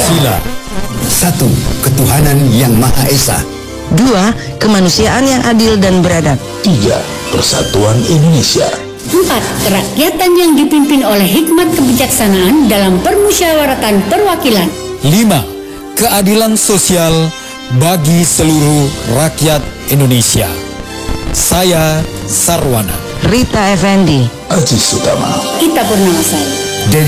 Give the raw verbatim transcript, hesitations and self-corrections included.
Pancasila. Satu, ketuhanan yang Maha Esa. Dua, kemanusiaan yang adil dan beradab. Tiga, persatuan Indonesia. Empat, kerakyatan yang dipimpin oleh hikmat kebijaksanaan dalam permusyawaratan perwakilan. Lima, keadilan sosial bagi seluruh rakyat Indonesia. Saya Sarwana. Rita Effendi. Aziz Utama. Kita Purnamasari.